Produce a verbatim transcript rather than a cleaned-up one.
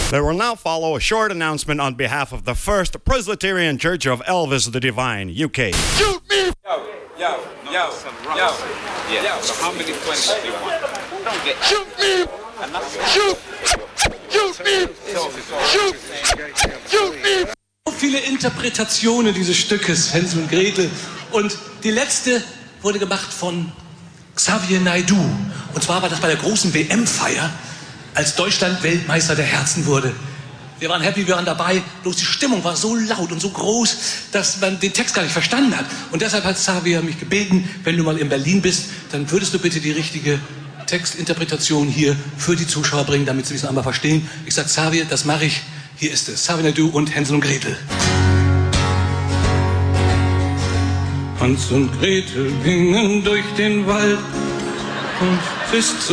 There will now follow a short announcement on behalf of the First Presbyterian Church of Elvis the Divine, U K. Shoot me! Yo, yo, yo, yo, yeah. Yo. So how many twenties do you want? Don't get Shoot me! Shoot! Shoot me! Shoot! Shoot me! So viele Interpretationen dieses Stückes, Hänsel und Gretel. Und die letzte wurde gemacht von Xavier Naidoo. Und zwar war das bei der großen W M-Feier, als Deutschland Weltmeister der Herzen wurde. Wir waren happy, wir waren dabei, bloß die Stimmung war so laut und so groß, dass man den Text gar nicht verstanden hat. Und deshalb hat Xavier mich gebeten, wenn du mal in Berlin bist, dann würdest du bitte die richtige Textinterpretation hier für die Zuschauer bringen, damit sie es einmal verstehen. Ich sag Xavier, das mache ich. Hier ist es, Xavier Naidoo und Hänsel und Gretel. Hans und Gretel gingen durch den Wald und es ist so